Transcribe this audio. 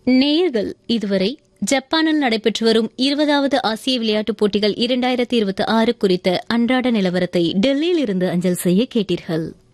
நேயர்கள் இதுவரை ஜப்பானில் நடைபெற்று வரும் 20வது ஆசிய விளையாட்டுப் போட்டிகள் 2026 குறித்த அன்றாட நிலவரத்தை டெல்லியில் இருந்து அஞ்சல் செய்ய கேட்டீர்கள்.